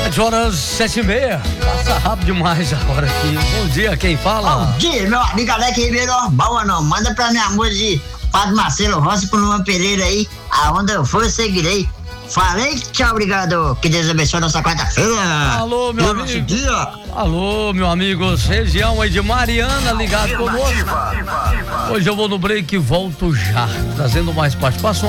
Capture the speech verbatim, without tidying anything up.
sete horas, sete e meia. Passa rápido demais agora aqui. Bom dia, quem fala? Bom dia, meu amigo Alex Ribeiro. Boa não, manda pra minha amor de Padre Marcelo Rossi pro Luan Pereira aí. Aonde eu for, eu seguirei. Falei, tchau, obrigado. Que Deus abençoe nossa quarta-feira. Alô, meu Bom amigo. dia. Alô, meu amigo, região aí de Mariana, ligado conosco. Hoje eu vou no break e volto já, trazendo mais participações.